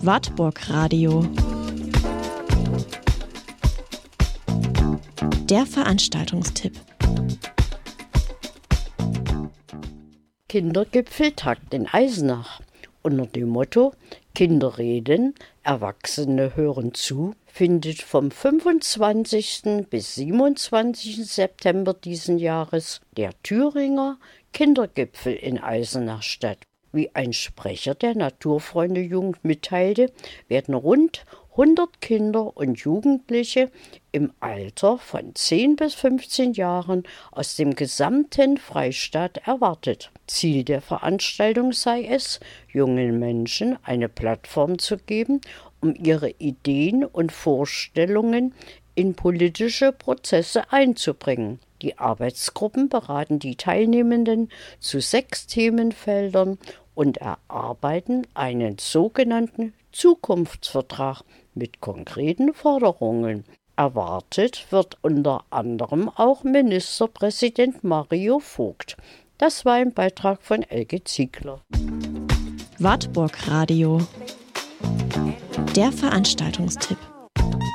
Wartburg Radio. Der Veranstaltungstipp. Kindergipfel tagt in Eisenach. Unter dem Motto Kinder reden, Erwachsene hören zu, findet vom 25. bis 27. September diesen Jahres der Thüringer Kindergipfel in Eisenach statt. Wie ein Sprecher der Naturfreunde-Jugend mitteilte, werden rund 100 Kinder und Jugendliche im Alter von 10 bis 15 Jahren aus dem gesamten Freistaat erwartet. Ziel der Veranstaltung sei es, jungen Menschen eine Plattform zu geben, um ihre Ideen und Vorstellungen in politische Prozesse einzubringen. Die Arbeitsgruppen beraten die Teilnehmenden zu 6 Themenfeldern und erarbeiten einen sogenannten Zukunftsvertrag mit konkreten Forderungen. Erwartet wird unter anderem auch Ministerpräsident Mario Vogt. Das war ein Beitrag von Elke Ziegler. Wartburg Radio. Der Veranstaltungstipp.